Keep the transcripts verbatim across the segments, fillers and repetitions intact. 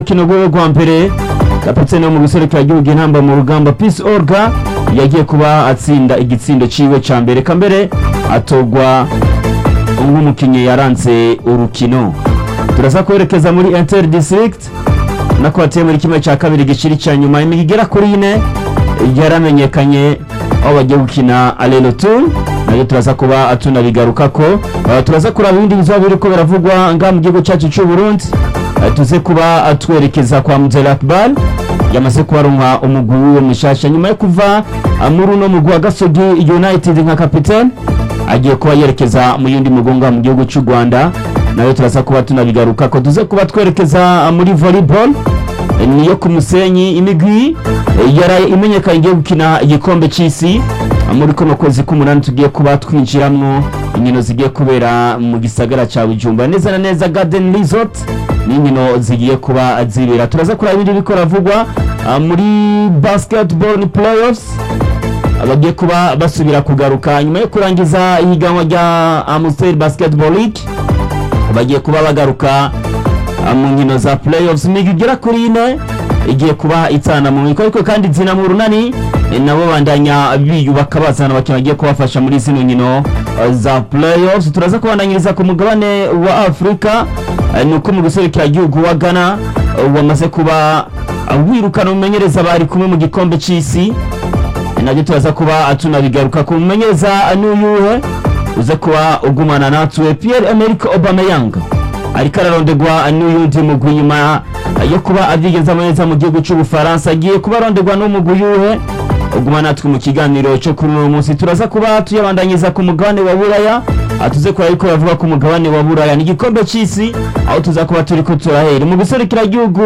kino rwego rwa mbere kapitene wo mu giserukira igihugu intamba mu rugamba Peace Orga yagiye kuba atsinda igitsindo ciwe ca mbere kambere atogwa nk'umukinyi yaranze urukino. Turaza kwerekeza muri Inter District nako ateye muri kimwe ca kabiri giciri ca nyuma imigera kuri ine yaramenyekanye aho bagiye gukina Alelo Tour nayo turaza kuba atuna bigarukako. Uh, turaza kuraba ibindi bizaba biriko biravugwa nga mu gihugu cyacu cy'u Burundi. Uh, tuze kuba atwerekeza kwa Mzee Akbar yamaze kubaronka umugwi wo mushasha nyuma yo kuva uh, muri uno mugwi wa Gasogi United nka capitaine agiye kuba yerekeza mu yindi mugonga mu gihugu cy'u Rwanda nayo turaza kuba tunabigarukako. Tuze kuba twerekeza uh, muri volleyball niyo ku Musenyi imigwi yaraye imenyekanye igiye gukina igikombe cy'isi muri kono kwezi k'umunani tugiye kuba twinjiramwo inkino zigiye kubera mu gisagara ca Bujumbura neza na neza Garden Resort n'inkino zigiye kuba zibera. Turaza kuraba ibindi bikora vugwa muri basketball playoffs abagiye kuba basubira kugaruka nyuma yo kurangiza ihiganwa rya Amstel Basketball League bagiye kuba bagaruka mu nkino za playoffs migigera kuri ine igiye kuba itana mu miko ariko kandi zina mu runani nabo bandanya biyubaka bazana bakina bagiye kubafasha muri zino nkino za playoffs. Turaza kubandanyiriza ku mugabane wa Afrika nuko mu guserukira igihugu wa Ghana wamaze kuba wirukana umenyereza bari kumwe mu gikombe cy'isi nabyo turaza kuba atuna bigaruka ku umenyereza n'uyuhe uze kuba ugumana natwe Pierre Emerick Aubameyang ariko ararondegwa n'uyundi mugwi nyuma yo kuba avyigeza neza mu gihugu cy'u Bufaransa agiye kuba arondegwa n'umugwi yuhe uguma natwe mu kiganiro cyo kuri uno munsi. Turaza kuba tuyabandanyiza ku mugabane wa Buraya atuze ko ariko yavuga ku mugabane wa Buraya ni igikombe cy'isi aho tuza kuba turi ko turahera mu guserukira igihugu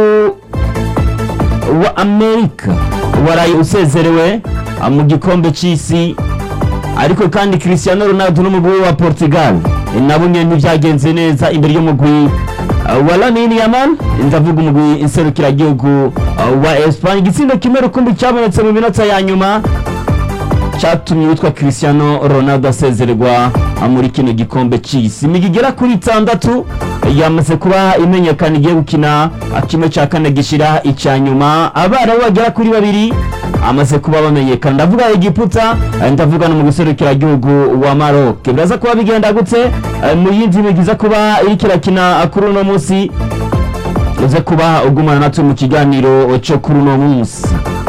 wa Amerika waraye usezerewe mu gikombe cy'isi ariko kandi Cristiano Ronaldo n'umugwi wa Portugal nabo nyene byagenze neza imbere y'umugwi wa Lamine Yamal ndavuga umugwi inserukira igihugu wa Espagne. Igitsindo kimwe rukumbi cyabonetse mu minota ya nyuma cyatumye witwa Cristiano Ronaldo asezererwa muri kino gikombe cy'isi. Imigigera kuri itandatu yamaze kuba imenyekana igiye gukina kimwe cya kane gishira icya nyuma abara bagera kuri babiri amaze kuba bamenyekana ndavuga Egiputa ndavuga no mu guserukira igihugu wa Maroc. Biraza kuba bigenda gutse mu yindi bigiza kuba iri kirakina kuri uno munsi uze kuba ugumana natwe mu kiganiro cyo kuri uno munsi.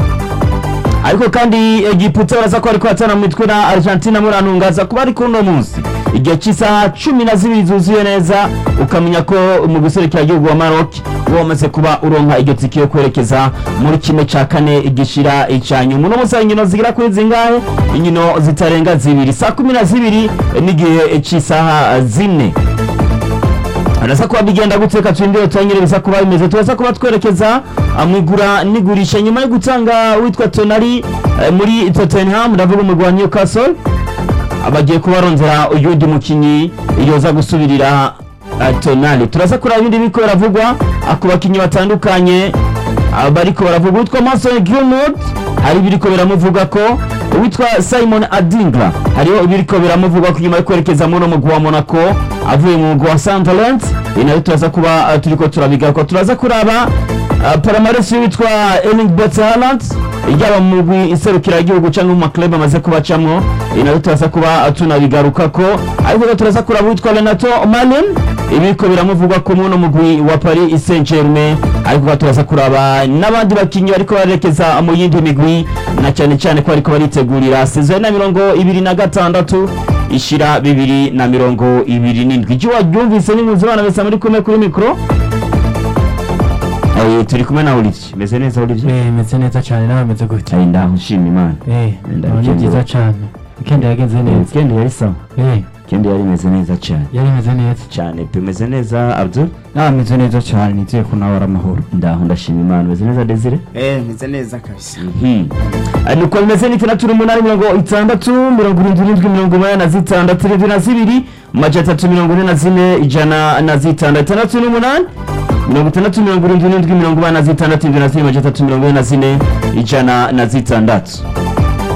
Ariko kandi Egiputa baraza ko ariko atana mu mitwe na Argentina muri anungaza kuba ari kuri uno munsi igihe cy'isaha cumi na zibiri zuzuye neza ukamenya ko mu guserukira igihugu wa Maroc wamaze kuba uronka iryo tike yo kwerekeza muri kimwe cya kane igishira icyanyu. Muno munsi inkino zigira kuri zingahe inkino zitarenga zibiri saa kumi na zibiri n'igihe cy'isaha zine. Arasa kuba bigenda guteka twindiro twanyereza kuba bimeze turaza kuba twerekeza amwigura nigurisha nyuma yo gutanga witwa Tonali muri Tottenham ndavuga umugwi wa Newcastle abagiye kubarondera uyundi mukinyi yoza gusubirira uh, Tonali. Turaza kuraba ibindi biko biravugwa akubakinyi batandukanye bariko baravuga witwa Mason Greenwood hari biriko biramuvuga ko witwa Simon Adingra hariho biriko biramuvuga ko nyuma yo kwerekeza mu mugwi wa Monaco avuye mu mugwi wa Sunderland inayo turaza kuba uh, turiko turabiga ko turaza kuraba uh, Palmares witwa Erling Braut Haaland yaba mu mugwi iserukira igihugu cyangwa mu club amaze kubacamwo inayo turaza kuba tunabigaruka ko ariko turaza kuraba witwa Renato Malin ibiko biramuvuga ko mu mugwi wa Paris Saint-Germain ariko turaza kuraba n'abandi bakinyi ariko barekeza mu yindi migwi na cyane cyane ko ariko baritegurira saison ya mirongo ibiri na gatandatu ishira bibiri na mirongo ibiri n'indwi. Jiwa yumvise ni muzibana besa muri kumwe kuri micro eh turi kumwe na Olivier meze neza Olivier eh meze neza cyane nawe meze gute eh ndaho nshimye Imana eh ndaho byiza cyane weekend yagenze neza weekend yari sawa eh weekend yari meze neza cyane yari meze neza cyane pe meze neza Abdul nawe meze neza cyane nitiye ko nawe aramahoro ndaho ndashimye Imana meze neza Desire eh meze neza kabisa mhm nuko meze ni tatu umunani mirongo itandatu mirongo irindwi n'indwi mirongo umunani na zitandatu irindwi na zibiri majana atatu mirongo ine na zine ijana na zitandatu itandatu n'umunani mirongo itandatu mirongo irindwi n'indwi mirongo umunani na zitandatu irindwi na zine majana atatu mirongo ine na zine ijana na zitandatu.